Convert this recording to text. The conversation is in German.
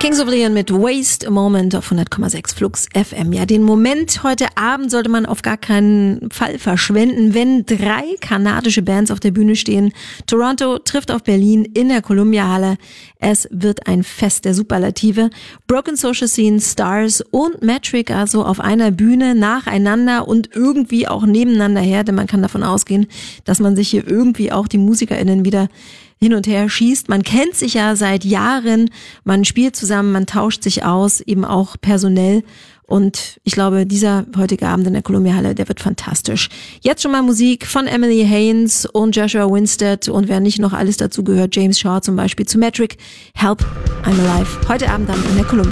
Kings of Leon mit Waste a Moment auf 100,6 Flux FM. Ja, den Moment heute Abend sollte man auf gar keinen Fall verschwenden, wenn 3 kanadische Bands auf der Bühne stehen. Toronto trifft auf Berlin in der Columbia Halle. Es wird ein Fest der Superlative. Broken Social Scene, Stars und Metric also auf einer Bühne nacheinander und irgendwie auch nebeneinander her, denn man kann davon ausgehen, dass man sich hier irgendwie auch die MusikerInnen wieder hin und her schießt. Man kennt sich ja seit Jahren, man spielt zusammen, man tauscht sich aus, eben auch personell. Und ich glaube, dieser heutige Abend in der Columbia Halle, der wird fantastisch. Jetzt schon mal Musik von Emily Haynes und Joshua Winstead und wer nicht noch alles dazu gehört, James Shaw zum Beispiel zu Metric, Help, I'm Alive. Heute Abend dann in der Columbia.